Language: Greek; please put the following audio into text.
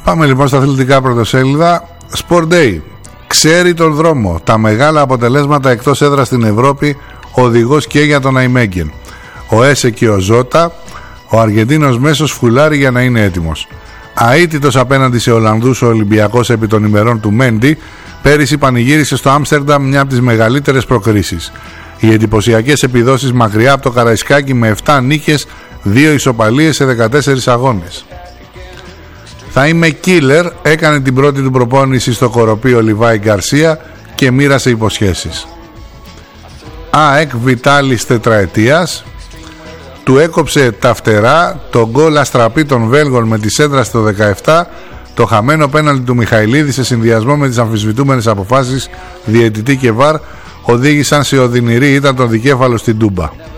Πάμε λοιπόν στα αθλητικά πρωτοσέλιδα. Sport Day. Ξέρει τον δρόμο. Τα μεγάλα αποτελέσματα εκτός έδρας στην Ευρώπη. Οδηγός και για τον Αϊμέγγεν. Ο Έσε και ο Ζώτα. Ο Αργεντίνος μέσος φουλάρει για να είναι έτοιμος. Αίτητος απέναντι σε Ολλανδούς ο Ολυμπιακός επί των ημερών του Μέντι. Πέρυσι πανηγύρισε στο Άμστερνταμ μια από τις μεγαλύτερες προκρίσεις. Οι εντυπωσιακές επιδόσεις μακριά από το Καραϊσκάκι με 7 νίκες, 2 ισοπαλίες σε 14 αγώνες. Θα είμαι killer, έκανε την πρώτη του προπόνηση στο Κοροπείο Λιβάη Γκαρσία και μοίρασε υποσχέσεις. ΑΕΚ Βιτάλης τετραετίας. Του έκοψε τα φτερά, το γκολ αστραπή των Βέλγων με τη σέντρα στο 17, το χαμένο πέναλτι του Μιχαηλίδη σε συνδυασμό με τις αμφισβητούμενες αποφάσεις διαιτητή και βαρ οδήγησαν σε οδυνηρή ήττα τον δικέφαλο στην Τούμπα.